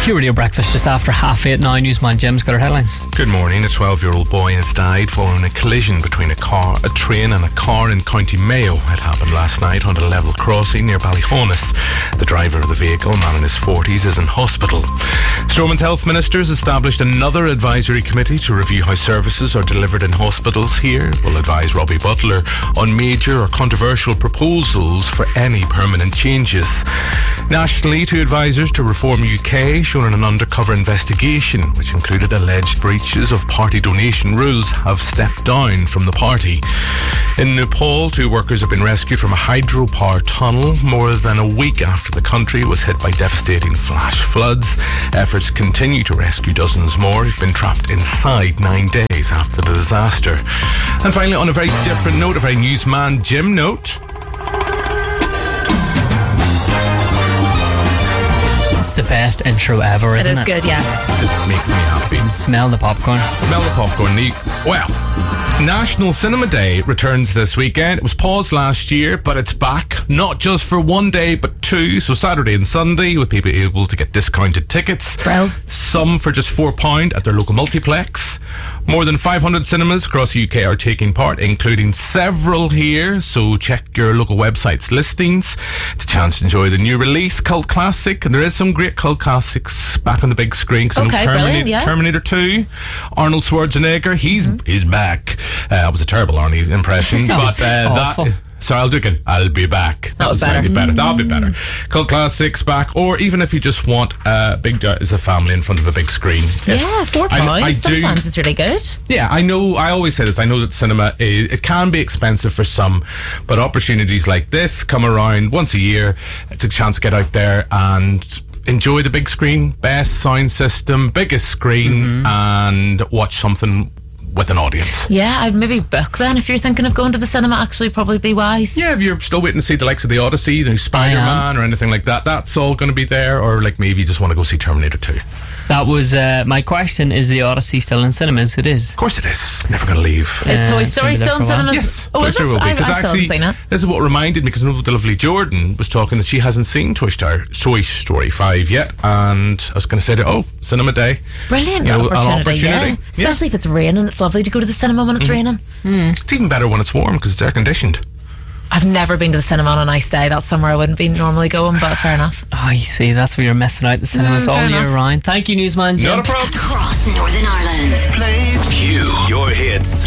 Q Radio Breakfast just after 8:30 now. Newsman Jim's got our headlines. Good morning. A 12-year-old boy has died following a collision between a train and a car in County Mayo. It happened last night on a level crossing near Ballyhonus. The driver of the vehicle, a man in his 40s, is in hospital. Stormont Health Ministers established another advisory committee to review how services are delivered in hospitals here. Will advise Robbie Butler on major or controversial proposals for any permanent changes. Nationally, two advisors to Reform UK, shown in an undercover investigation which included alleged breaches of party donation rules, have stepped down from the party. In Nepal, two workers have been rescued from a hydropower tunnel more than a week after the country was hit by devastating flash floods. Efforts continue to rescue dozens more who've been trapped inside 9 days after the disaster. And finally, on a very different note, a very Newsman Jim note. It's the best intro ever, isn't it? It is good, yeah. It just makes me happy. And smell the popcorn. Smell the popcorn. Well, National Cinema Day returns this weekend. It was paused last year, but it's back. Not just for one day, but two. So Saturday and Sunday, with people able to get discounted tickets. Bro. Some for just £4 at their local multiplex. More than 500 cinemas across the UK are taking part, including several here. So check your local website's listings. It's a chance to enjoy the new release, cult classic. And there is some great cult classics back on the big screen. Okay, brilliant, yeah. Terminator 2, Arnold Schwarzenegger, he's back. It was a terrible Arnie impression, but awful. Sorry, I'll do it again. I'll be back. That was better. That'll be better. Cult classics back, or even if you just want big as a family in front of a big screen. Yeah, £4. Sometimes it's really good. Yeah, I know. I always say this. I know that cinema it can be expensive for some, but opportunities like this come around once a year. It's a chance to get out there and enjoy the big screen, best sound system, biggest screen, and watch something with an audience. Yeah, I'd maybe book then. If you're thinking of going to the cinema, actually probably be wise. Yeah, if you're still waiting to see the likes of the Odyssey, the Spider-Man or anything like that, that's all going to be there. Or like maybe you just want to go see Terminator 2. That was my question. Is the Odyssey still in cinemas? It is. Of course it is. Never going to leave. Is Toy Story still in cinemas? Yes, Toy Story will be. I Because still haven't seen it. this is what reminded me, because the lovely Jordan was talking that she hasn't seen Toy Story 5 yet, and I was going to say to Cinema Day. Brilliant an opportunity, yeah. Especially if it's raining. It's lovely to go to the cinema when it's raining. It's even better when it's warm because it's air conditioned. I've never been to the cinema on a nice day. That's somewhere I wouldn't be normally going, but fair enough. Oh, you see, that's where you're missing out. The cinemas all year round. Thank you, Newsman Jim. Not a problem. Across Northern Ireland. Play Q. Your hits.